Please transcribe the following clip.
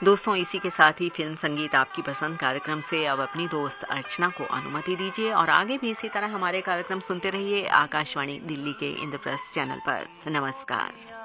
दोस्तों, इसी के साथ ही फिल्म संगीत आपकी पसंद कार्यक्रम से अब अपनी दोस्त अर्चना को अनुमति दीजिए और आगे भी इसी तरह हमारे कार्यक्रम सुनते रहिए आकाशवाणी दिल्ली के इंद्रप्रस्थ चैनल पर। नमस्कार।